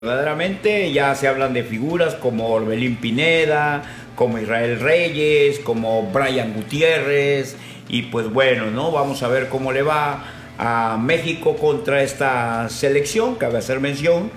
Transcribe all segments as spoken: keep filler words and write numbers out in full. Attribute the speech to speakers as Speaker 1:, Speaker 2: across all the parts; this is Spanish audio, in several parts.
Speaker 1: Verdaderamente ya se hablan de figuras como Orbelín Pineda, como Israel Reyes, como Brian Gutiérrez, y pues bueno, ¿no? Vamos a ver cómo le va a México contra esta selección. Cabe hacer mención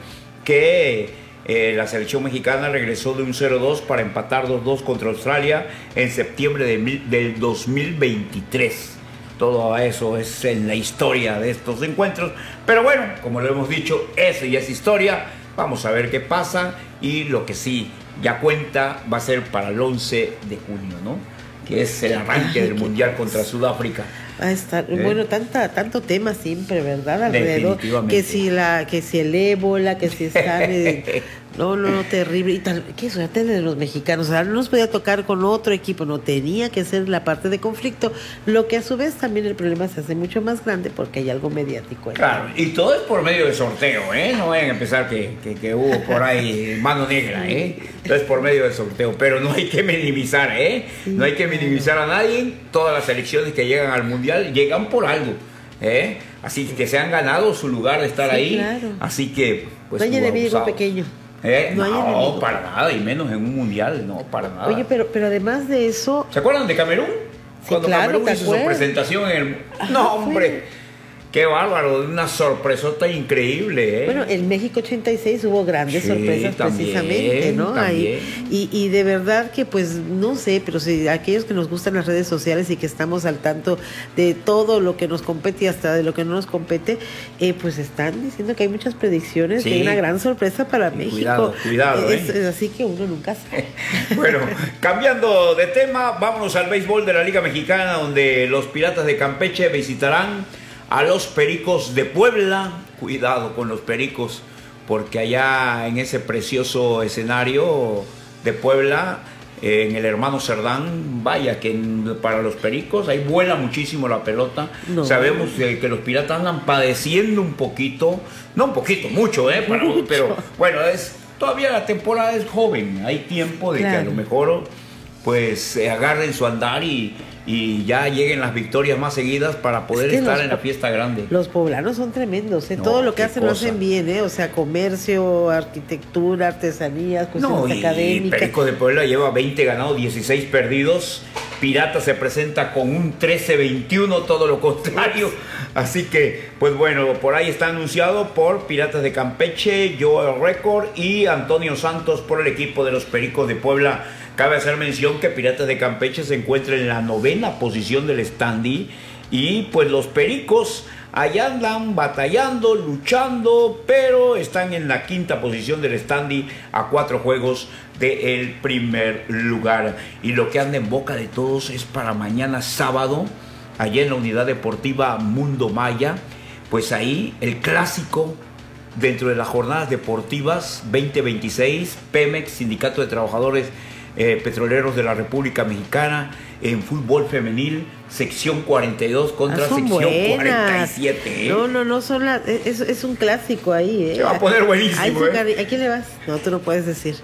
Speaker 1: que eh, la selección mexicana regresó de un cero dos para empatar dos dos contra Australia en septiembre de mil, del dos mil veintitrés. Todo eso es en la historia de estos encuentros, pero bueno, como lo hemos dicho, eso ya es historia. Vamos a ver qué pasa, y lo que sí ya cuenta va a ser para el once de junio, ¿no? Que es el arranque del Mundial contra Sudáfrica.
Speaker 2: Va a estar, ¿Eh? bueno, tanta, tanto tema siempre, ¿verdad? Alrededor,
Speaker 1: Definitivamente.
Speaker 2: que si la, que si el ébola, que si están, eh, no, no, no, terrible, y tal, qué suerte de los mexicanos. O sea, no nos podía tocar con otro equipo, no tenía que ser la parte de conflicto, lo que a su vez también el problema se hace mucho más grande porque hay algo mediático ahí.
Speaker 1: Claro, y todo es por medio de sorteo, ¿eh? No vayan a empezar que, que, que hubo por ahí mano negra, ¿eh? Todo es por medio de sorteo, pero no hay que minimizar, ¿eh? Sí, no hay que minimizar a nadie. Todas las selecciones que llegan al Mundial llegan por algo, ¿eh? Así que se han ganado su lugar de estar sí, ahí, claro. Así que pues
Speaker 2: no hay enemigo pequeño.
Speaker 1: ¿Eh? No, no para nada, y menos en un mundial, no, para nada.
Speaker 2: Oye, pero, pero además de eso...
Speaker 1: ¿Se acuerdan de Camerún?
Speaker 2: Sí,
Speaker 1: Cuando
Speaker 2: claro,
Speaker 1: Camerún hizo su presentación en el... No, hombre... Qué bárbaro, una sorpresota increíble, ¿eh?
Speaker 2: Bueno, en México ochenta y seis hubo grandes sí, sorpresas también, precisamente, ¿no?
Speaker 1: También.
Speaker 2: Ahí, y, y de verdad que pues no sé, pero si aquellos que nos gustan las redes sociales y que estamos al tanto de todo lo que nos compete y hasta de lo que no nos compete, eh, pues están diciendo que hay muchas predicciones, sí. que hay una gran sorpresa para México.
Speaker 1: Cuidado, cuidado,
Speaker 2: es,
Speaker 1: ¿eh?
Speaker 2: es así que uno nunca sabe.
Speaker 1: Bueno, cambiando de tema, vámonos al béisbol de la Liga Mexicana, donde los Piratas de Campeche visitarán a los Pericos de Puebla. Cuidado con los Pericos, porque allá en ese precioso escenario de Puebla, eh, en el Hermano Cerdán, vaya que para los Pericos ahí vuela muchísimo la pelota. No. Sabemos eh, que los Piratas andan padeciendo un poquito, no un poquito, mucho, eh, para, mucho. Pero bueno, es todavía la temporada es joven, hay tiempo de claro. que a lo mejor pues eh, agarren su andar y y ya lleguen las victorias más seguidas para poder es estar los, en la fiesta grande.
Speaker 2: Los poblanos son tremendos, ¿eh? No, todo lo que hacen cosa. Lo hacen bien, ¿eh? O sea, comercio, arquitectura, artesanías, cuestiones
Speaker 1: no, y
Speaker 2: académicas.
Speaker 1: Perico de Puebla lleva veinte ganados, dieciséis perdidos. Pirata se presenta con un trece veintiuno, todo lo contrario. Así que, pues bueno, por ahí está anunciado por Piratas de Campeche, Joel Record y Antonio Santos por el equipo de los Pericos de Puebla. Cabe hacer mención que Piratas de Campeche se encuentra en la novena posición del standing, y pues los Pericos allá andan batallando, luchando, pero están en la quinta posición del standing a cuatro juegos del primer lugar. Y lo que anda en boca de todos es para mañana sábado, allá en la unidad deportiva Mundo Maya, pues ahí el clásico dentro de las jornadas deportivas veinte veintiséis, Pemex, Sindicato de Trabajadores Eh, Petroleros de la República Mexicana, en fútbol femenil, sección cuarenta y dos contra
Speaker 2: ah,
Speaker 1: sección
Speaker 2: buenas.
Speaker 1: cuarenta y siete. ¿eh?
Speaker 2: No, no, no, son las, es, es un clásico ahí. ¿eh?
Speaker 1: Se va a poner buenísimo.
Speaker 2: Ay,
Speaker 1: ¿eh?
Speaker 2: ¿A quién le vas? No, tú no puedes decir.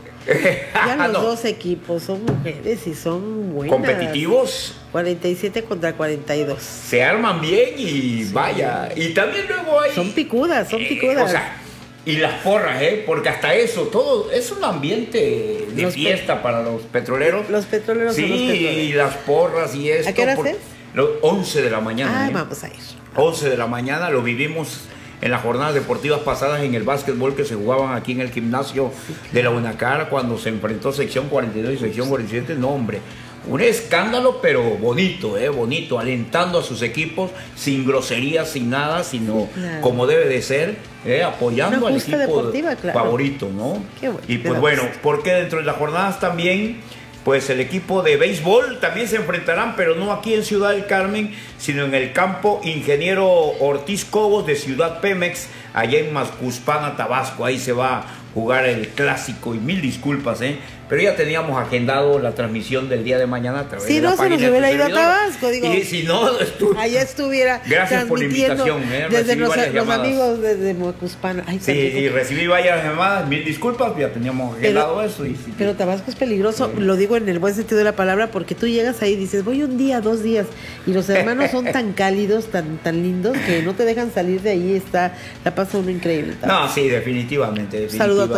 Speaker 2: Ya los
Speaker 1: no.
Speaker 2: dos equipos son mujeres y son buenas.
Speaker 1: Competitivos.
Speaker 2: cuarenta y siete contra cuarenta y dos.
Speaker 1: Se arman bien y sí. vaya. Y también luego hay...
Speaker 2: Son picudas, son picudas.
Speaker 1: Eh, o sea, y las porras, ¿eh? Porque hasta eso, todo es un ambiente de los fiesta para los petroleros.
Speaker 2: Los petroleros
Speaker 1: sí,
Speaker 2: son los petroleros.
Speaker 1: Y las porras y esto.
Speaker 2: ¿A qué hora
Speaker 1: por,
Speaker 2: es?
Speaker 1: Los once de la mañana.
Speaker 2: Ah,
Speaker 1: ¿eh?
Speaker 2: vamos a ir.
Speaker 1: once de la mañana, lo vivimos en las jornadas deportivas pasadas en el básquetbol que se jugaban aquí en el gimnasio sí, claro. de la Unacar, cuando se enfrentó sección cuarenta y dos y sección cuarenta y siete. No, hombre. Un escándalo, pero bonito, ¿eh? Bonito, alentando a sus equipos, sin groserías, sin nada, sino claro. como debe de ser, ¿eh? Apoyando al equipo deportiva, claro. favorito, ¿no?
Speaker 2: Qué bueno,
Speaker 1: y pues bueno, porque dentro de las jornadas también, pues el equipo de béisbol también se enfrentarán, pero no aquí en Ciudad del Carmen, sino en el campo Ingeniero Ortiz Cobos de Ciudad Pemex, allá en Mascuspana, Tabasco. Ahí se va a jugar el clásico, y mil disculpas, ¿eh? pero ya teníamos agendado la transmisión del día de mañana a través
Speaker 2: si
Speaker 1: de
Speaker 2: no
Speaker 1: la
Speaker 2: se nos
Speaker 1: página de
Speaker 2: hubiera
Speaker 1: tu
Speaker 2: ido a
Speaker 1: servidor.
Speaker 2: Tabasco, digo,
Speaker 1: Y si no, estu-
Speaker 2: allá estuviera
Speaker 1: Gracias por la
Speaker 2: transmitiendo
Speaker 1: invitación, ¿eh?
Speaker 2: desde
Speaker 1: Recibí
Speaker 2: los,
Speaker 1: varias
Speaker 2: los
Speaker 1: llamadas.
Speaker 2: amigos desde Mocuspana. Ay,
Speaker 1: Sí,
Speaker 2: tampoco-
Speaker 1: sí, recibí varias llamadas, mil disculpas, ya teníamos agendado
Speaker 2: pero,
Speaker 1: eso. Y, sí,
Speaker 2: pero Tabasco es peligroso, lo digo en el buen sentido de la palabra, porque tú llegas ahí y dices, voy un día, dos días, y los hermanos son tan cálidos, tan tan lindos, que no te dejan salir de ahí, está la pasa uno increíble.
Speaker 1: no, sí, definitivamente.
Speaker 2: Saludo a
Speaker 1: definitivamente.